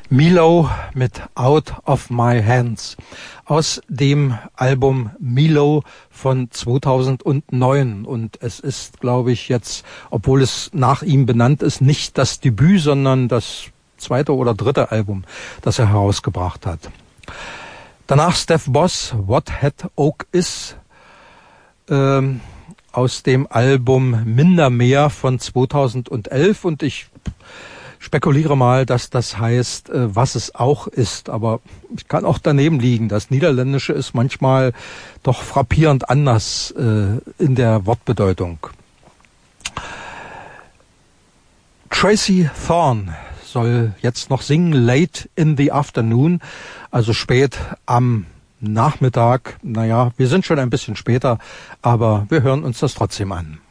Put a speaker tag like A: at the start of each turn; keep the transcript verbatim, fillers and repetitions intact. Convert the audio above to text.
A: Milo mit Out of My Hands aus dem Album Milo von zweitausendneun. Und es ist, glaube ich, jetzt, obwohl es nach ihm benannt ist, nicht das Debüt, sondern das zweite oder dritte Album, das er herausgebracht hat. Danach Steph Boss, What Hat Oak Is, ähm, aus dem Album Minder Mehr von zweitausendelf. Und ich spekuliere mal, dass das heißt, äh, was es auch ist. Aber ich kann auch daneben liegen. Das Niederländische ist manchmal doch frappierend anders äh, in der Wortbedeutung. Tracy Thorn soll jetzt noch singen, Late in the Afternoon, also spät am Nachmittag. Naja, wir sind schon ein bisschen später, aber wir hören uns das trotzdem an.